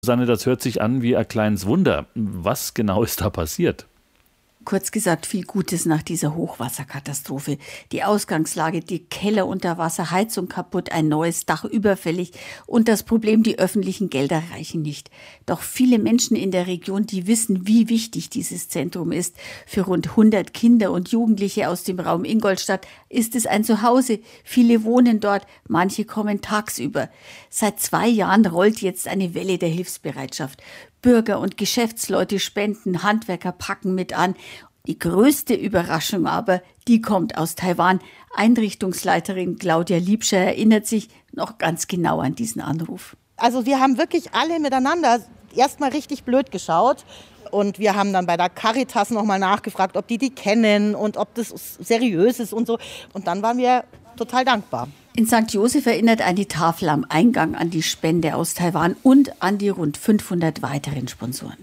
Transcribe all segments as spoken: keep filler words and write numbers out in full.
Susanne, das hört sich an wie ein kleines Wunder. Was genau ist da passiert? Kurz gesagt, viel Gutes nach dieser Hochwasserkatastrophe. Die Ausgangslage, die Keller unter Wasser, Heizung kaputt, ein neues Dach überfällig und das Problem, die öffentlichen Gelder reichen nicht. Doch viele Menschen in der Region, die wissen, wie wichtig dieses Zentrum ist. Für rund hundert Kinder und Jugendliche aus dem Raum Ingolstadt ist es ein Zuhause. Viele wohnen dort, manche kommen tagsüber. Seit zwei Jahren rollt jetzt eine Welle der Hilfsbereitschaft. Bürger und Geschäftsleute spenden, Handwerker packen mit an. Die größte Überraschung aber, die kommt aus Taiwan. Einrichtungsleiterin Claudia Liebscher erinnert sich noch ganz genau an diesen Anruf. Also wir haben wirklich alle miteinander erstmal richtig blöd geschaut. Und wir haben dann bei der Caritas nochmal nachgefragt, ob die die kennen und ob das seriös ist und so. Und dann waren wir total dankbar. In Sankt Joseph erinnert eine Tafel am Eingang an die Spende aus Taiwan und an die rund fünfhundert weiteren Sponsoren.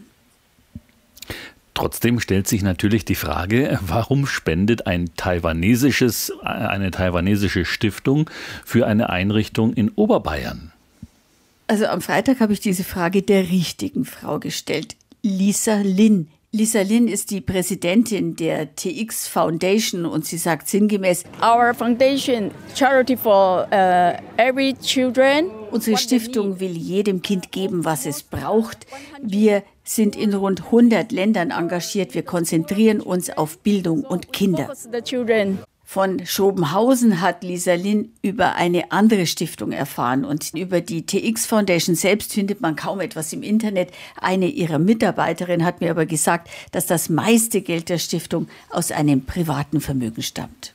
Trotzdem stellt sich natürlich die Frage, warum spendet ein taiwanesisches, eine taiwanesische Stiftung für eine Einrichtung in Oberbayern? Also am Freitag habe ich diese Frage der richtigen Frau gestellt, Lisa Lin. Lisa Lin ist die Präsidentin der T X Foundation und sie sagt sinngemäß, Our foundation, charity for uh, every children. Unsere Stiftung will jedem Kind geben, was es braucht. Wir sind in rund hundert Ländern engagiert. Wir konzentrieren uns auf Bildung und Kinder. Von Schobenhausen hat Lisa Lin über eine andere Stiftung erfahren und über die T X Foundation selbst findet man kaum etwas im Internet. Eine ihrer Mitarbeiterinnen hat mir aber gesagt, dass das meiste Geld der Stiftung aus einem privaten Vermögen stammt.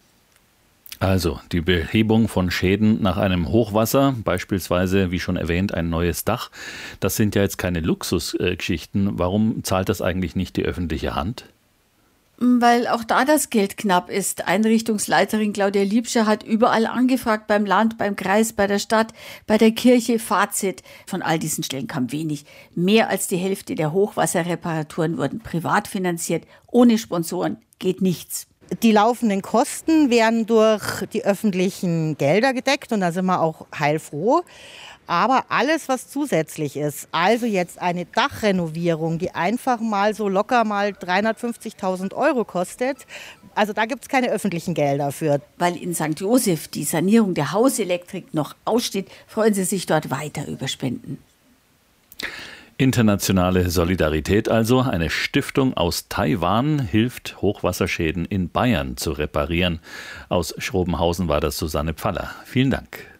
Also die Behebung von Schäden nach einem Hochwasser, beispielsweise, wie schon erwähnt, ein neues Dach, das sind ja jetzt keine Luxusgeschichten. Warum zahlt das eigentlich nicht die öffentliche Hand? Weil auch da das Geld knapp ist. Einrichtungsleiterin Claudia Liebscher hat überall angefragt, beim Land, beim Kreis, bei der Stadt, bei der Kirche. Fazit, von all diesen Stellen kam wenig. Mehr als die Hälfte der Hochwasserreparaturen wurden privat finanziert. Ohne Sponsoren geht nichts. Die laufenden Kosten werden durch die öffentlichen Gelder gedeckt und da sind wir auch heilfroh. Aber alles, was zusätzlich ist, also jetzt eine Dachrenovierung, die einfach mal so locker mal dreihundertfünfzigtausend Euro kostet, also da gibt es keine öffentlichen Gelder für. Weil in Sankt Joseph die Sanierung der Hauselektrik noch aussteht, freuen sie sich dort weiter über Spenden. Internationale Solidarität also. Eine Stiftung aus Taiwan hilft, Hochwasserschäden in Bayern zu reparieren. Aus Schrobenhausen war das Susanne Pfaller. Vielen Dank.